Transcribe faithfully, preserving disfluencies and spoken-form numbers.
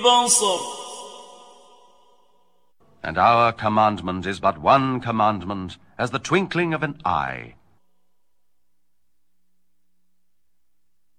البصر. And our commandment is but one commandment, as the twinkling of an eye,